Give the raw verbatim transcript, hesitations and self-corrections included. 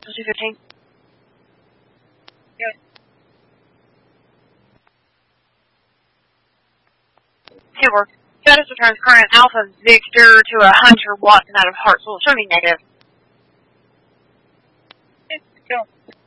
Delta two fifteen. Yes. Good work. Status returns current Alpha Victor to a Hunter Watson out of Hartsville. Show me negative. Let's go.